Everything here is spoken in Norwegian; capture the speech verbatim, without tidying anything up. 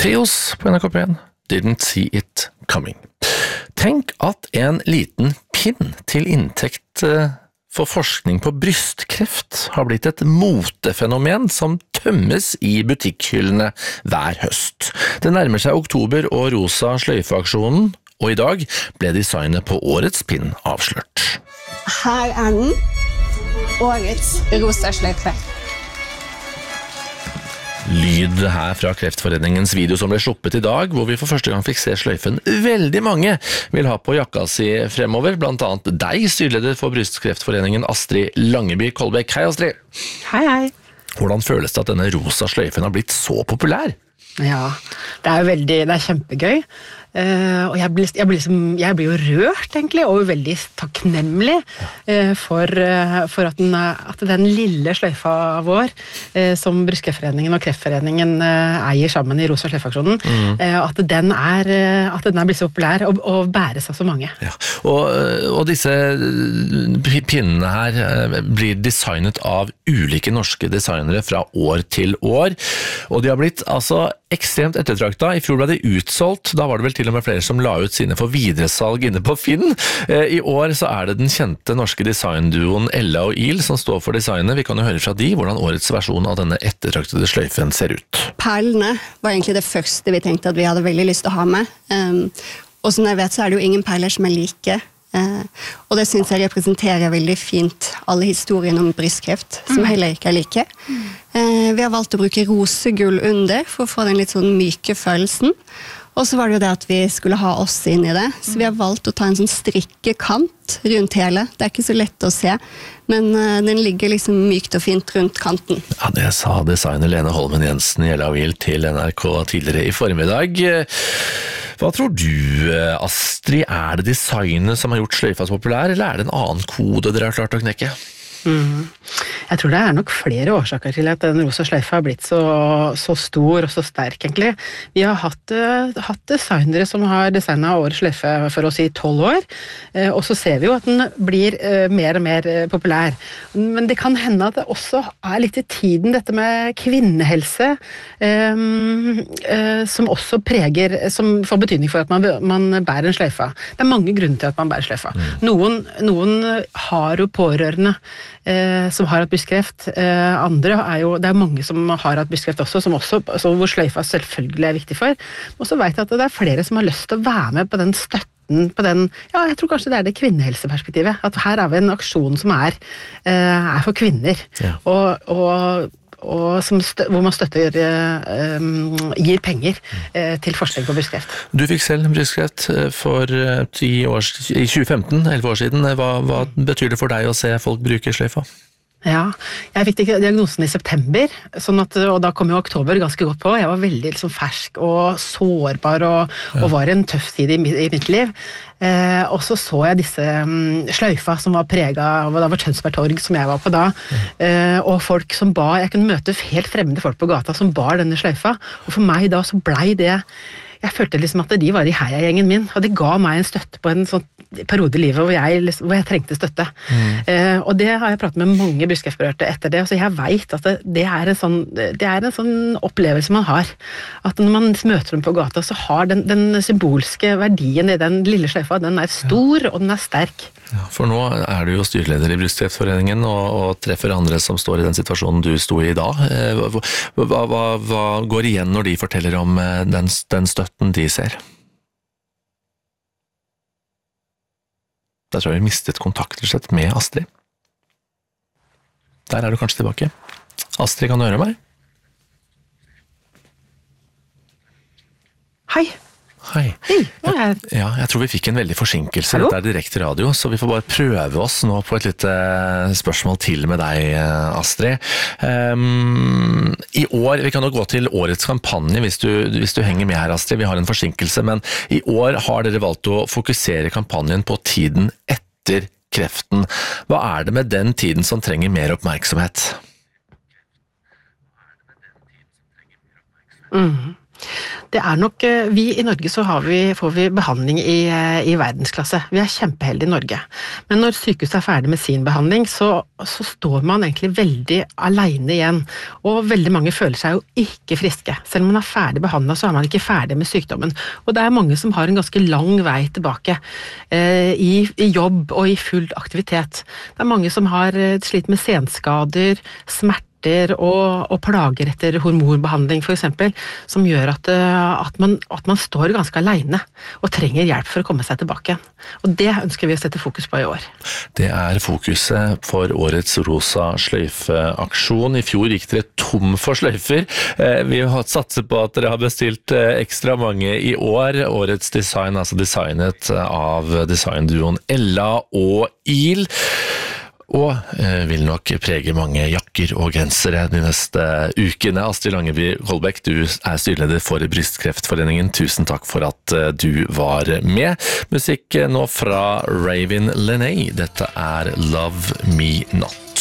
Trios på N R K P en. Didn't see it coming. Tenk at en liten pinn til inntekt for forskning på brystkreft har blitt et motefenomen som tømmes i butikkhyllene hver høst. Det nærmer seg oktober og rosa sløyfeaksjonen, og i dag ble designet på årets pinn avslørt. Her er den. Årets rosa sløyfe. Lyd her fra Kreftforeningens video som ble sluppet i dag, hvor vi for første gang fikk se sløyfen veldig mange vil ha på jakka si fremover, blant annet deg, styreleder for Brystkreftforeningen Astrid Langeby Kolbekk. Hei Astrid! Hei, hei! Hvordan føles det at denne rosa sløyfen har blitt så populær? Ja, det er veldig, det er kjempegøy. Uh, og jeg blir, jeg, blir liksom, jeg blir jo rørt egentlig, og veldig takknemlig uh, for, uh, for at, den, at den lille sløyfa vår, uh, som Brystkreftforeningen og Kreftforeningen uh, eier sammen i Rosa sløyfeaksjonen, mm. uh, at, den er, uh, at den er blitt så populær og, og bæres av så mange. Ja. Og, og disse pinnene her uh, blir designet av ulike norske designere fra år til år, og de har blitt altså ekstremt ettertraktet. I fjor ble de utsolgt, da var det vel til og med flere som la ut sine for videresalg inne på Finn. I år så er det den kjente norske designduoen Ella og Il som står for designet. Vi kan jo høre fra de hvordan årets versjon av denne ettertraktede sløyfen ser ut. Perlene var egentlig det første vi tenkte at vi hadde veldig lyst til å ha med. Um, og som jeg vet så er det jo ingen perler som er like. Uh, og det synes jeg representerer veldig fint alle historiene om brystkreft, som mm. heller ikke er like. Uh, vi har valgt å bruke rosegull under for å få den litt sånn myke følelsen. Og så var det jo det at vi skulle ha oss inn i det, så vi har valgt å ta en sånn strikkekant rundt hele. Det er ikke så lett å se, men uh, den ligger liksom mykt og fint rundt kanten. Ja, det sa designer Lene Holmen Jensen i Ella og Il til N R K tidligere i formiddag. Hva tror du, Astrid, er det designet som har gjort sløyfa så populær, eller er det en annen kode dere har klart å knekke? Mm. Jeg tror det er nok flere årsaker til at den rosa sløyfa har blitt så, så stor og så sterk egentlig. Vi har hatt, uh, hatt designere som har designet årets sløyfe for oss i tolv år, uh, og så ser vi jo at den blir uh, mer og mer uh, populær. Men det kan hende at det også er litt i tiden dette med kvinnehelse, um, uh, som også preger, som får betydning for at man, man bærer en sløyfa. Det er mange grunner til at man bærer sløyfa. Mm. Noen, noen har jo pårørende Eh, som har hatt brystkreft. Eh, andre er jo, det er mange som har hatt brystkreft også, som også, så hvor sløyfa selvfølgelig er viktig for. Og så vet jeg at det er flere som har lyst til å være med på den støtten, på den, ja, jeg tror kanskje det er det kvinnehelseperspektivet, at her er vi en aksjon som er, eh, er for kvinner. Ja. Og, og og som stø, hvor man støtter eh, um, gir penger eh, til forskning på brystkreft. Du fikk selv brystkreft for ti år, i tjue femten, elleve år siden. Hva, hva betyr det for deg å se folk bruke sløyfa? Ja, jeg fikk diagnosen i september, sånn at, og da kom jo oktober ganske godt på. Jeg var veldig liksom, fersk og sårbar, og, ja. og var en tøff tid i, i mitt liv. Eh, og så så jeg disse um, sløyfa som var preget av, det var Tønsberg Torg som jeg var på da, ja. eh, og folk som bar, jeg kunne møte helt fremmede folk på gata som bar denne sløyfa, og for meg da så blei det, jeg følte liksom at de var i heiagjengen min, og det ga meg en støtte på en sånn periode i livet hvor jeg, hvor jeg trengte støtte. Mm. Eh, og det har jeg pratet med mange brystkreftberørte etter det, så jeg vet at det, det, er en sånn, det er en sånn opplevelse man har. At når man møter dem på gata, så har den, den symbolske verdien i den lille sløyfa, den er stor, ja. Og den er sterk. Ja, for nå er du jo styreleder i Brystkreftforeningen og, og treffer andre som står i den situasjonen du sto i da. Eh, hva, hva, hva går igjen når de forteller om den, den støtten de ser? Da tror jeg vi mistet kontakt med Astrid. Der er du kanskje tilbake. Astrid, kan du høre meg? Hei. Hei. Hei. Jeg... Ja, jeg tror vi fikk en veldig forsinkelse. Hallo? Dette er direkte radio, så vi får bare prøve oss nå på et lite spørsmål til med deg, Astrid. Um, I år, vi kan jo gå til årets kampanje hvis du, hvis du henger med her, Astrid. Vi har en forsinkelse, men i år har dere valgt å fokusere kampanjen på tiden etter kreften. Hva er det med den tiden som trenger mer oppmerksomhet? Mhm. Det er nok, vi i Norge så har vi, får vi behandling i, i verdensklasse. Vi er kjempeheldige i Norge. Men når sykehuset er ferdig med sin behandling, så, så står man egentlig veldig alene igjen. Og veldig mange føler seg jo ikke friske. Selv om man er ferdig behandlet, så er man ikke ferdig med sykdommen. Og det er mange som har en ganske lang vei tilbake eh, i, i jobb og i full aktivitet. Det er mange som har slitt med senskader, smerte, Og, og plager etter hormonbehandling for eksempel, som gjør at, at, man, at man står ganske alene og trenger hjelp for å komme seg tilbake. Og det ønsker vi å sette fokus på i år. Det er fokuset for årets Rosa sløyfe-aksjon. I fjor gikk dere tom for sløyfer. Vi har satset på at dere har bestilt ekstra mange i år. Årets design, altså designet av designduoen Ella og Il. Og eh, vil nok prege mange jakker og gensere de neste ukene. Astrid Langeby Kolbekk, du er styreleder for Brystkreftforeningen. Tusen takk for at eh, du var med. Musikk nå fra Raven Lenae. Dette er Love Me Not.